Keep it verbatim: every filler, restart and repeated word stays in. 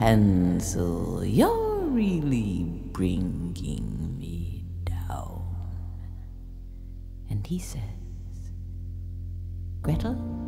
Hansel, you're really bringing me down. And he says, Gretel,